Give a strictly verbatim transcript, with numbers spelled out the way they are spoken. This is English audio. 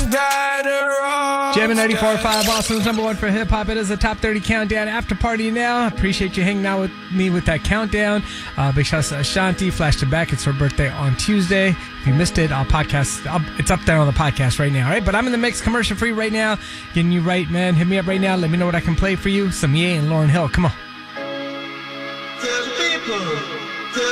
Jammin' ninety-four point five, Boston's number one for hip-hop. It is the Top thirty Countdown after party now. Appreciate you hanging out with me with that countdown. Uh, big shout out to Ashanti. Flashed it back. It's her birthday on Tuesday. If you missed it, I'll podcast. I'll, it's up there on the podcast right now, all right? But I'm in the mix commercial-free right now. Getting you right, man. Hit me up right now. Let me know what I can play for you. Some Ye and Lauryn Hill. Come on. To the people.